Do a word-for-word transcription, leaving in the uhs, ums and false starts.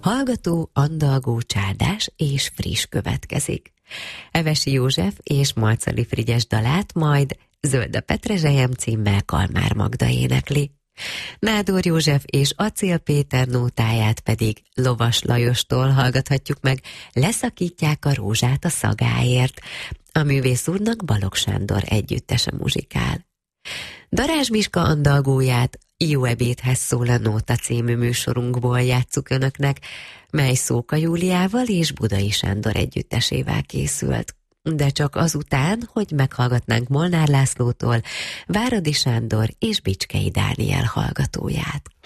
hallgató, andalgó, csárdás és friss következik. Evesi József és Marcali Frigyes dalát majd Zöld a petrezselyem címmel Kalmár Magda énekli. Nádor József és Acél Péter nótáját pedig Lovas Lajostól hallgathatjuk meg, Leszakítják a rózsát a szagáért. A művész úrnak Balogh Sándor együttese muzsikál. Darázs Miska andalgóját Jó ebédhez szól a Nóta című műsorunkból játsszuk önöknek, mely Szóka Júliával és Budai Sándor együttesével készült. De csak azután, hogy meghallgatnánk Molnár Lászlótól Váradi Sándor és Bicskei Dániel hallgatóját.